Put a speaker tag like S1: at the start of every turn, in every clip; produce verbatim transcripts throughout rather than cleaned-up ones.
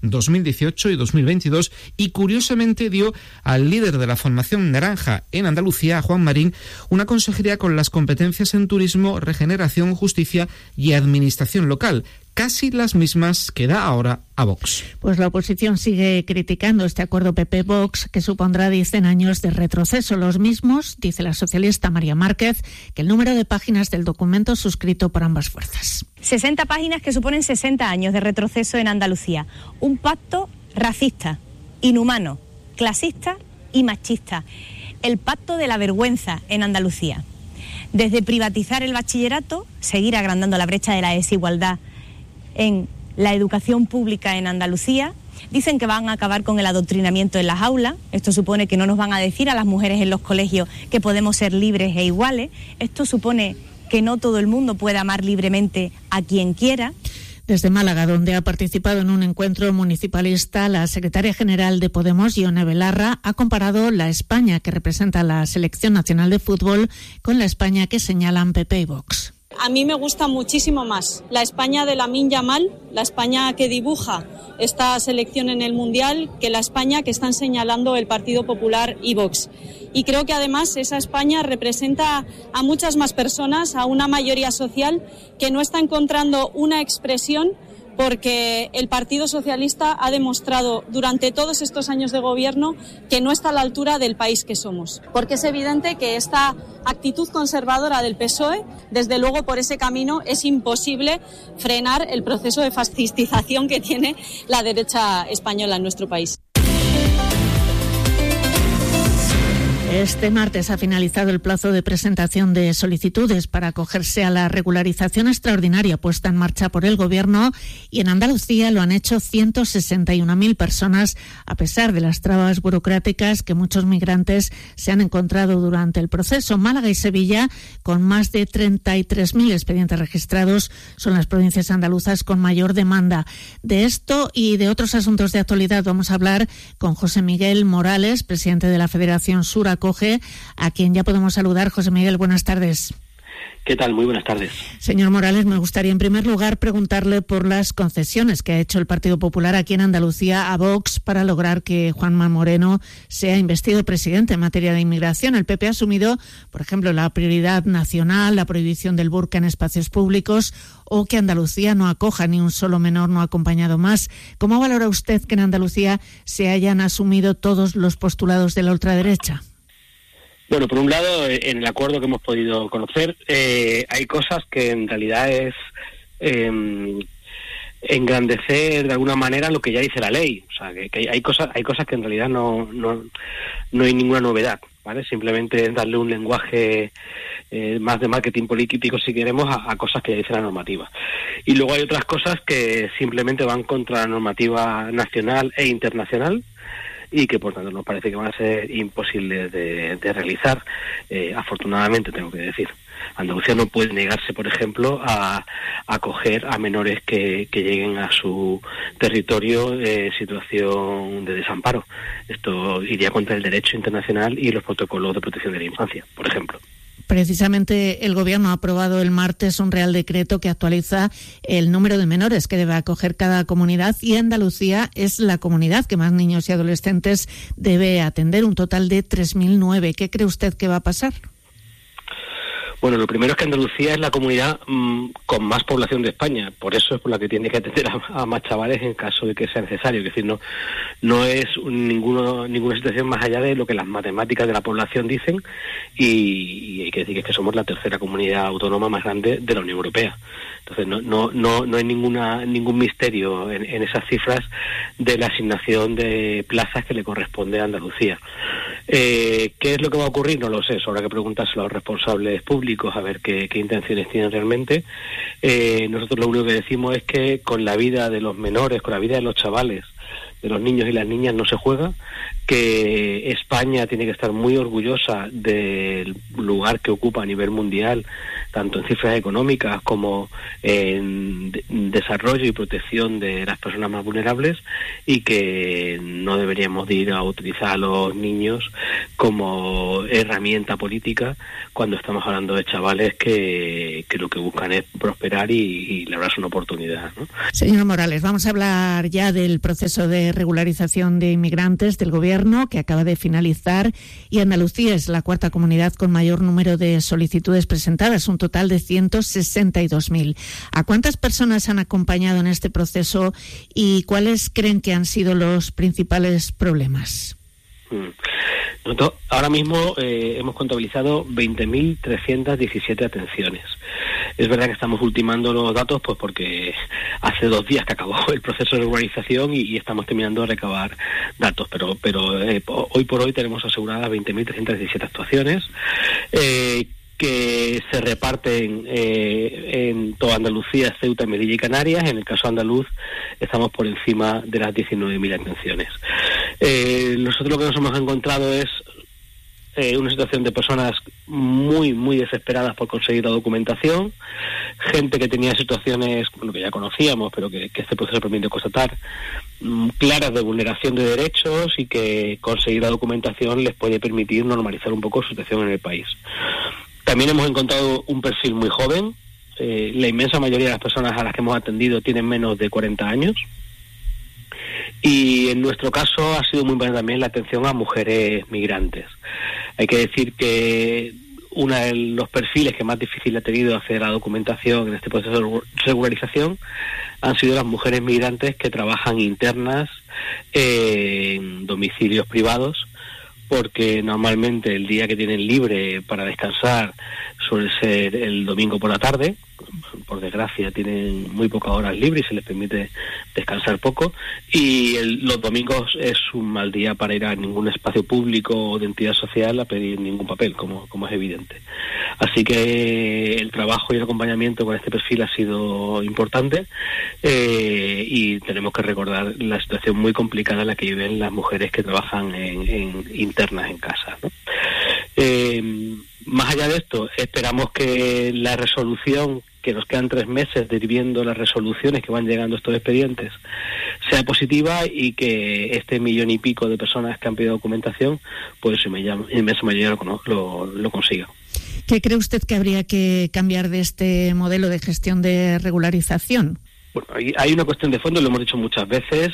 S1: dos mil dieciocho y dos mil veintidós, y curiosamente dio al líder de la formación naranja en Andalucía, a Juan Marín, una consejería con las competencias en turismo, regeneración, justicia y administración local, casi las mismas que da ahora a Vox.
S2: Pues la oposición sigue criticando este acuerdo P P-Vox, que supondrá, dicen, años de retroceso. Los mismos, dice la socialista María Márquez, que el número de páginas del documento suscrito por ambas fuerzas.
S3: sesenta páginas que suponen sesenta años de retroceso en Andalucía. Un pacto racista, inhumano, clasista y machista. El pacto de la vergüenza en Andalucía. Desde privatizar el bachillerato, seguir agrandando la brecha de la desigualdad en la educación pública en Andalucía. Dicen que van a acabar con el adoctrinamiento en las aulas. Esto supone que no nos van a decir a las mujeres en los colegios que podemos ser libres e iguales. Esto supone que no todo el mundo puede amar libremente a quien quiera.
S2: Desde Málaga, donde ha participado en un encuentro municipalista, la secretaria general de Podemos, Ione Belarra, ha comparado la España que representa la Selección Nacional de Fútbol con la España que señalan P P y Vox.
S4: A mí me gusta muchísimo más la España de Lamine Yamal, la España que dibuja esta selección en el Mundial, que la España que están señalando el Partido Popular y Vox. Y creo que además esa España representa a muchas más personas, a una mayoría social que no está encontrando una expresión, porque el Partido Socialista ha demostrado durante todos estos años de gobierno que no está a la altura del país que somos. Porque es evidente que esta actitud conservadora del P S O E, desde luego por ese camino es imposible frenar el proceso de fascistización que tiene la derecha española en nuestro país.
S2: Este martes ha finalizado el plazo de presentación de solicitudes para acogerse a la regularización extraordinaria puesta en marcha por el Gobierno, y en Andalucía lo han hecho ciento sesenta y una mil personas, a pesar de las trabas burocráticas que muchos migrantes se han encontrado durante el proceso. Málaga y Sevilla, con más de treinta y tres mil expedientes registrados, son las provincias andaluzas con mayor demanda. De esto y de otros asuntos de actualidad vamos a hablar con José Miguel Morales, presidente de la Federación Sur Acoge, a quien ya podemos saludar. José Miguel, buenas tardes.
S5: ¿Qué tal? Muy buenas tardes.
S2: Señor Morales, me gustaría en primer lugar preguntarle por las concesiones que ha hecho el Partido Popular aquí en Andalucía a Vox para lograr que Juanma Moreno sea investido presidente en materia de inmigración. El P P ha asumido, por ejemplo, la prioridad nacional, la prohibición del burka en espacios públicos, o que Andalucía no acoja ni un solo menor no acompañado más. ¿Cómo valora usted que en Andalucía se hayan asumido todos los postulados de la ultraderecha?
S5: Bueno, por un lado, en el acuerdo que hemos podido conocer, eh, hay cosas que en realidad es eh, engrandecer de alguna manera lo que ya dice la ley. O sea, que, que hay cosas hay cosas que en realidad no no, no hay ninguna novedad, ¿vale? Simplemente es darle un lenguaje eh, más de marketing político, si queremos, a, a cosas que ya dice la normativa. Y luego hay otras cosas que simplemente van contra la normativa nacional e internacional, y que por tanto nos parece que van a ser imposibles de, de realizar. Eh, afortunadamente, tengo que decir, Andalucía no puede negarse, por ejemplo, a, a acoger a menores que, que lleguen a su territorio en eh, situación de desamparo. Esto iría contra el derecho internacional y los protocolos de protección de la infancia, por ejemplo.
S2: Precisamente el Gobierno ha aprobado el martes un Real Decreto que actualiza el número de menores que debe acoger cada comunidad, y Andalucía es la comunidad que más niños y adolescentes debe atender, un total de tres mil nueve. ¿Qué cree usted que va a pasar?
S5: Bueno, lo primero es que Andalucía es la comunidad mmm, con más población de España, por eso es por la que tiene que atender a, a más chavales en caso de que sea necesario. Es decir, no no es un, ninguno, ninguna situación más allá de lo que las matemáticas de la población dicen, y, y hay que decir que, es que somos la tercera comunidad autónoma más grande de la Unión Europea. Entonces no no no, no hay ninguna ningún misterio en, en esas cifras de la asignación de plazas que le corresponde a Andalucía. Eh, ¿Qué es lo que va a ocurrir? No lo sé, eso habrá que preguntárselo a los responsables públicos a ver qué, qué intenciones tienen realmente. Eh, nosotros lo único que decimos es que con la vida de los menores, con la vida de los chavales de los niños y las niñas no se juega, que España tiene que estar muy orgullosa del lugar que ocupa a nivel mundial, tanto en cifras económicas como en desarrollo y protección de las personas más vulnerables, y que no deberíamos de ir a utilizar a los niños como herramienta política cuando estamos hablando de chavales que, que lo que buscan es prosperar y, y labrarse una oportunidad, ¿no?
S2: Señor Morales, vamos a hablar ya del proceso de regularización de inmigrantes del Gobierno, que acaba de finalizar, y Andalucía es la cuarta comunidad con mayor número de solicitudes presentadas, un total de ciento sesenta y dos mil. ¿A cuántas personas han acompañado en este proceso y cuáles creen que han sido los principales problemas?
S5: Nosotros ahora mismo eh, hemos contabilizado veinte mil trescientas diecisiete atenciones. Es verdad que estamos ultimando los datos pues porque hace dos días que acabó el proceso de regularización y, y estamos terminando de recabar datos, pero pero eh, hoy por hoy tenemos aseguradas veinte mil trescientas diecisiete actuaciones, eh, que se reparten eh, en toda Andalucía, Ceuta, Melilla y Canarias. En el caso andaluz estamos por encima de las diecinueve mil atenciones. Eh, nosotros lo que nos hemos encontrado es eh, una situación de personas muy, muy desesperadas por conseguir la documentación, gente que tenía situaciones, bueno, que ya conocíamos, pero que, que este proceso permite constatar, mmm, claras de vulneración de derechos, y que conseguir la documentación les puede permitir normalizar un poco su situación en el país. También hemos encontrado un perfil muy joven. Eh, la inmensa mayoría de las personas a las que hemos atendido tienen menos de cuarenta años. Y en nuestro caso ha sido muy buena también la atención a mujeres migrantes. Hay que decir que uno de los perfiles que más difícil ha tenido hacer la documentación en este proceso de regularización han sido las mujeres migrantes que trabajan internas en domicilios privados, porque normalmente el día que tienen libre para descansar suele ser el domingo por la tarde. Por desgracia tienen muy pocas horas libres y se les permite descansar poco, y el, los domingos es un mal día para ir a ningún espacio público o de entidad social a pedir ningún papel, como, como es evidente. Así que el trabajo y el acompañamiento con este perfil ha sido importante, eh, y tenemos que recordar la situación muy complicada en la que viven las mujeres que trabajan en, en internas en casa, ¿no? Eh, más allá de esto, esperamos que la resolución, que nos quedan tres meses de ir viendo las resoluciones que van llegando a estos expedientes, sea positiva, y que este millón y pico de personas que han pedido documentación, pues en inmensa mayoría lo, lo, lo consiga.
S2: ¿Qué cree usted que habría que cambiar de este modelo de gestión de regularización?
S5: Bueno, hay, hay una cuestión de fondo, lo hemos dicho muchas veces.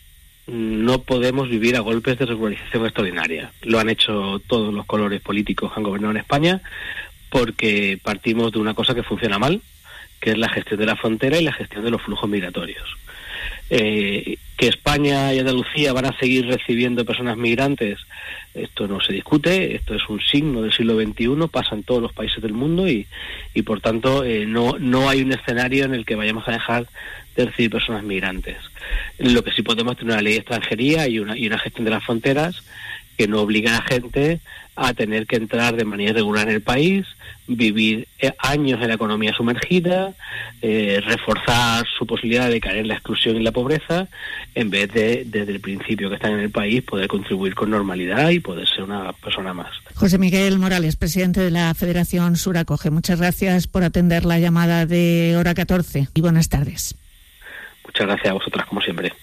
S5: No podemos vivir a golpes de regularización extraordinaria. Lo han hecho todos los colores políticos que han gobernado en España, porque partimos de una cosa que funciona mal, que es la gestión de la frontera y la gestión de los flujos migratorios. Eh, que España y Andalucía van a seguir recibiendo personas migrantes, esto no se discute, esto es un signo del siglo veintiuno, pasa en todos los países del mundo, y, y por tanto eh, no, no hay un escenario en el que vayamos a dejar de recibir personas migrantes. Lo que sí podemos tener una ley de extranjería y una, y una gestión de las fronteras que no obliga a la gente a tener que entrar de manera irregular en el país, vivir años en la economía sumergida, eh, reforzar su posibilidad de caer en la exclusión y la pobreza, en vez de, desde el principio que están en el país, poder contribuir con normalidad y poder ser una persona más.
S2: José Miguel Morales, presidente de la Federación Sur Acoge, muchas gracias por atender la llamada de Hora catorce y buenas tardes.
S5: Muchas gracias a vosotras, como siempre.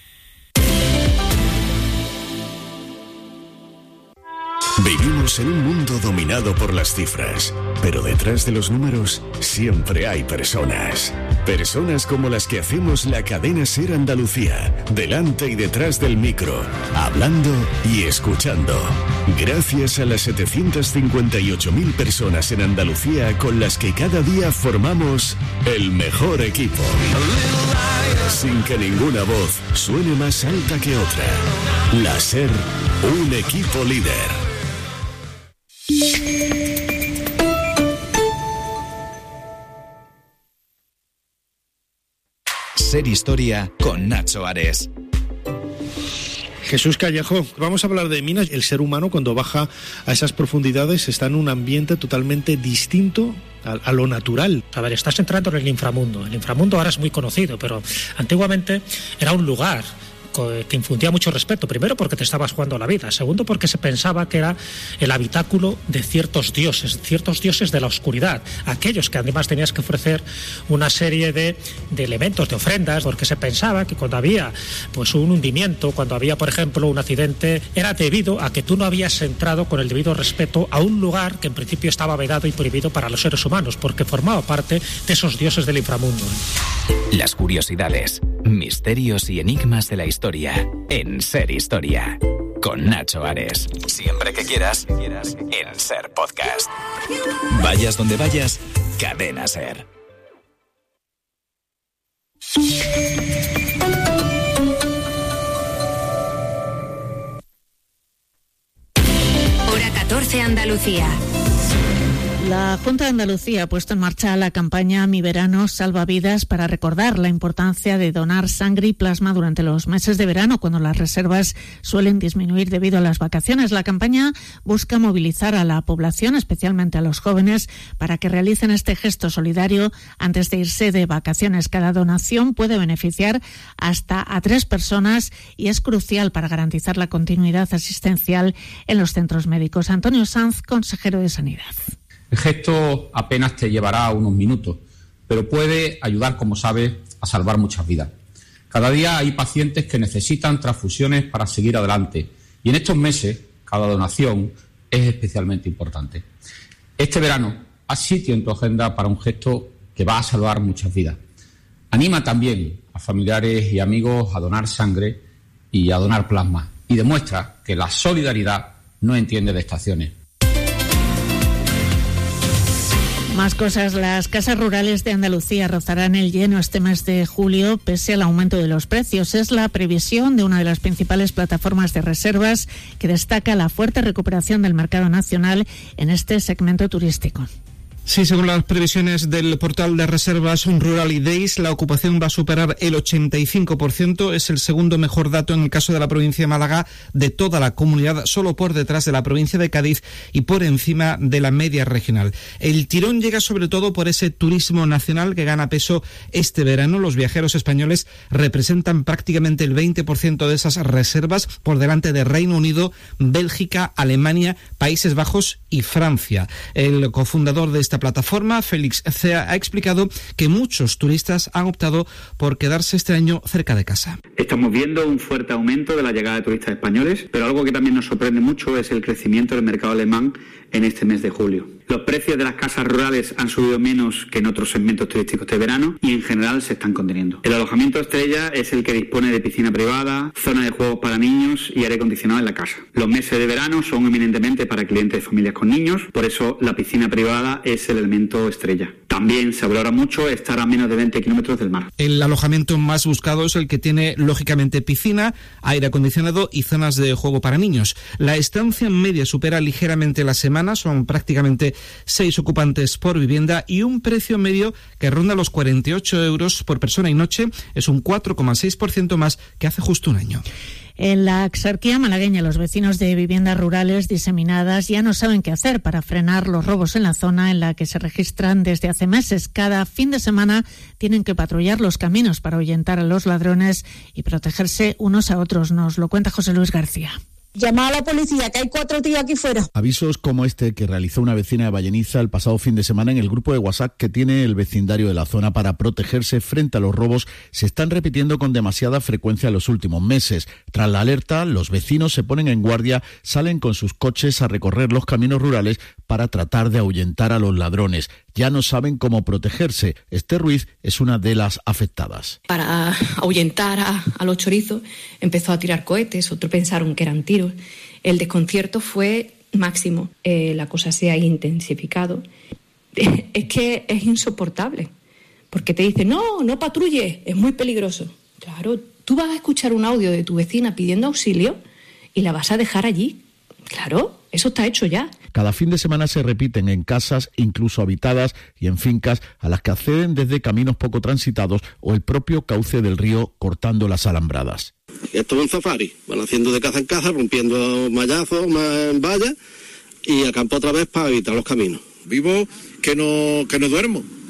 S6: Vivimos en un mundo dominado por las cifras, pero detrás de los números siempre hay personas. Personas como las que hacemos la cadena SER Andalucía, delante y detrás del micro, hablando y escuchando. Gracias a las setecientas cincuenta y ocho mil personas en Andalucía con las que cada día formamos el mejor equipo. Sin que ninguna voz suene más alta que otra. La SER, un equipo líder.
S7: Ser Historia con Nacho Ares.
S8: Jesús Callejo, vamos a hablar de minas. El ser humano, cuando baja a esas profundidades, está en un ambiente totalmente distinto a, a lo natural.
S9: A ver, estás entrando en el inframundo. El inframundo ahora es muy conocido, pero antiguamente era un lugar que infundía mucho respeto, primero porque te estabas jugando la vida, segundo porque se pensaba que era el habitáculo de ciertos dioses, ciertos dioses de la oscuridad, aquellos que además tenías que ofrecer una serie de, de elementos, de ofrendas, porque se pensaba que cuando había pues un hundimiento, cuando había por ejemplo un accidente, era debido a que tú no habías entrado con el debido respeto a un lugar que en principio estaba vedado y prohibido para los seres humanos, porque formaba parte de esos dioses del inframundo.
S7: Las curiosidades, misterios y enigmas de la historia en Ser Historia con Nacho Ares. Siempre que quieras, en Ser Podcast. Vayas donde vayas, Cadena Ser.
S10: Hora catorce, Andalucía.
S2: La Junta de Andalucía ha puesto en marcha la campaña Mi Verano Salva Vidas para recordar la importancia de donar sangre y plasma durante los meses de verano, cuando las reservas suelen disminuir debido a las vacaciones. La campaña busca movilizar a la población, especialmente a los jóvenes, para que realicen este gesto solidario antes de irse de vacaciones. Cada donación puede beneficiar hasta a tres personas y es crucial para garantizar la continuidad asistencial en los centros médicos. Antonio Sanz, consejero de Sanidad.
S11: El gesto apenas te llevará unos minutos, pero puede ayudar, como sabes, a salvar muchas vidas. Cada día hay pacientes que necesitan transfusiones para seguir adelante y en estos meses cada donación es especialmente importante. Este verano, haz sitio en tu agenda para un gesto que va a salvar muchas vidas. Anima también a familiares y amigos a donar sangre y a donar plasma y demuestra que la solidaridad no entiende de estaciones.
S2: Más cosas. Las casas rurales de Andalucía rozarán el lleno este mes de julio pese al aumento de los precios. Es la previsión de una de las principales plataformas de reservas que destaca la fuerte recuperación del mercado nacional en este segmento turístico.
S1: Sí, según las previsiones del portal de reservas Rural Days, la ocupación va a superar el ochenta y cinco por ciento. Es el segundo mejor dato en el caso de la provincia de Málaga de toda la comunidad, solo por detrás de la provincia de Cádiz y por encima de la media regional. El tirón llega sobre todo por ese turismo nacional que gana peso este verano. Los viajeros españoles representan prácticamente el veinte por ciento de esas reservas, por delante de Reino Unido, Bélgica, Alemania, Países Bajos y Francia. El cofundador de esta plataforma, Félix Cea, ha explicado que muchos turistas han optado por quedarse este año cerca de casa.
S12: Estamos viendo un fuerte aumento de la llegada de turistas españoles, pero algo que también nos sorprende mucho es el crecimiento del mercado alemán en este mes de julio. Los precios de las casas rurales han subido menos que en otros segmentos turísticos de verano y en general se están conteniendo. El alojamiento estrella es el que dispone de piscina privada, zona de juegos para niños y aire acondicionado en la casa. Los meses de verano son eminentemente para clientes de familias con niños, por eso la piscina privada es el elemento estrella. También se valora mucho estar a menos de veinte kilómetros del mar.
S1: El alojamiento más buscado es el que tiene lógicamente piscina, aire acondicionado y zonas de juego para niños. La estancia media supera ligeramente la semana, son prácticamente seis ocupantes por vivienda y un precio medio que ronda los cuarenta y ocho euros por persona y noche. Es un cuatro coma seis por ciento más que hace justo un año.
S2: En la Axarquía malagueña, los vecinos de viviendas rurales diseminadas ya no saben qué hacer para frenar los robos en la zona en la que se registran desde hace meses. Cada fin de semana tienen que patrullar los caminos para ahuyentar a los ladrones y protegerse unos a otros. Nos lo cuenta José Luis García.
S13: Llama a la policía, que hay cuatro tíos aquí fuera.
S14: Avisos como este que realizó una vecina de Valleniza el pasado fin de semana en el grupo de WhatsApp que tiene el vecindario de la zona para protegerse frente a los robos se están repitiendo con demasiada frecuencia en los últimos meses. Tras la alerta, los vecinos se ponen en guardia, salen con sus coches a recorrer los caminos rurales para tratar de ahuyentar a los ladrones. Ya no saben cómo protegerse. Esther Ruiz es una de las afectadas.
S15: Para ahuyentar a, a los chorizos empezó a tirar cohetes, otros pensaron que eran tiros. El desconcierto fue máximo, eh, la cosa se ha intensificado. Es que es insoportable, porque te dicen, no, no patrulle, es muy peligroso. Claro, tú vas a escuchar un audio de tu vecina pidiendo auxilio y la vas a dejar allí. Claro, eso está hecho ya.
S14: Cada fin de semana se repiten en casas, incluso habitadas, y en fincas a las que acceden desde caminos poco transitados o el propio cauce del río cortando las alambradas.
S16: Esto es un safari, van haciendo de caza en caza, rompiendo mallazos, vallas y a campo otra vez para evitar los caminos.
S17: Vivo que no, que no duermo,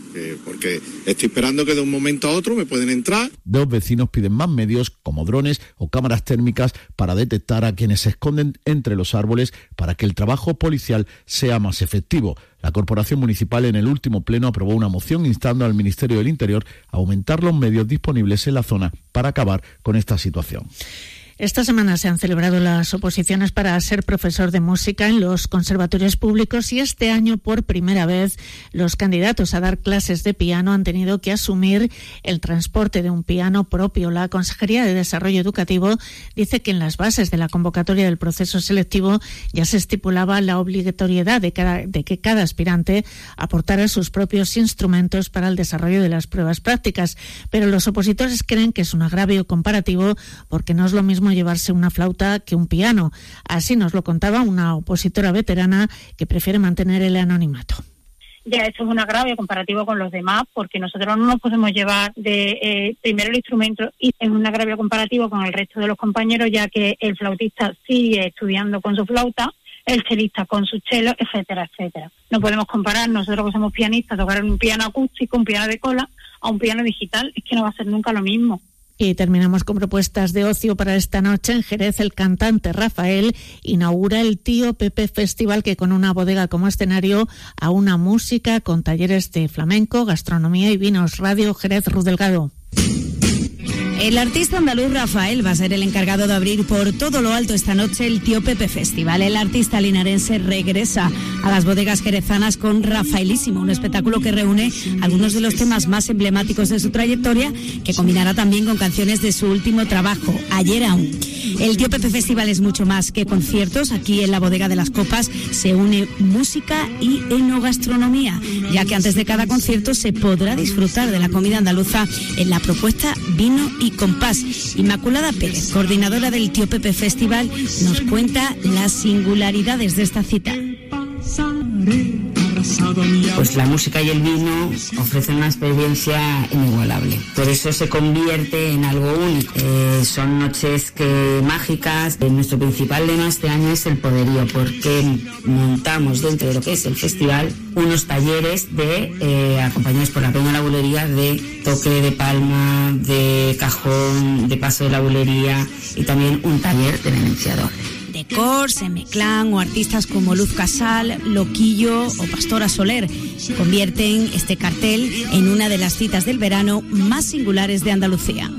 S10: eh, porque estoy esperando que de un momento a otro me pueden entrar.
S14: Dos vecinos piden más medios, como drones o cámaras térmicas, para detectar a quienes se esconden entre los árboles para que el trabajo policial sea más efectivo. La Corporación Municipal en el último pleno aprobó una moción instando al Ministerio del Interior a aumentar los medios disponibles en la zona para acabar con esta situación.
S2: Esta semana se han celebrado las oposiciones para ser profesor de música en los conservatorios públicos y este año, por primera vez, los candidatos a dar clases de piano han tenido que asumir el transporte de un piano propio. La Consejería de Desarrollo Educativo dice que en las bases de la convocatoria del proceso selectivo ya se estipulaba la obligatoriedad de, cada, de que cada aspirante aportara sus propios instrumentos para el desarrollo de las pruebas prácticas, pero los opositores creen que es un agravio comparativo porque no es lo mismo llevarse una flauta que un piano. Así nos lo contaba una opositora veterana que prefiere mantener el anonimato.
S17: Ya esto es un agravio comparativo con los demás, porque nosotros no nos podemos llevar de eh, primero el instrumento, y es un agravio comparativo con el resto de los compañeros, ya que el flautista sigue estudiando con su flauta, el chelista con su chelo, etcétera, etcétera. No podemos comparar nosotros que somos pianistas, tocar un piano acústico, un piano de cola, a un piano digital. Es que no va a ser nunca lo mismo.
S2: Y terminamos con propuestas de ocio para esta noche. En Jerez, el cantante Rafael inaugura el Tío Pepe Festival, que con una bodega como escenario aúna música con talleres de flamenco, gastronomía y vinos. Radio Jerez, Ruth Delgado.
S18: El artista andaluz Rafael va a ser el encargado de abrir por todo lo alto esta noche el Tío Pepe Festival. El artista linarense regresa a las bodegas jerezanas con Rafaelísimo, un espectáculo que reúne algunos de los temas más emblemáticos de su trayectoria, que combinará también con canciones de su último trabajo, Ayer Aún. El Tío Pepe Festival es mucho más que conciertos. Aquí en la Bodega de las Copas se une música y enogastronomía, ya que antes de cada concierto se podrá disfrutar de la comida andaluza en la propuesta Vino y Compás. Inmaculada Pérez, coordinadora del Tío Pepe Festival, nos cuenta las singularidades de esta cita.
S19: Pues la música y el vino ofrecen una experiencia inigualable. Por eso se convierte en algo único. Eh, son noches que mágicas. Eh, nuestro principal lema este año es el poderío, porque montamos dentro de lo que es el festival unos talleres de eh, acompañados por la Peña de la Bulería, de toque de palma, de cajón, de paso de la bulería, y también un taller de denunciador.
S18: De Cor, Semeclán o artistas como Luz Casal, Loquillo o Pastora Soler convierten este cartel en una de las citas del verano más singulares de Andalucía.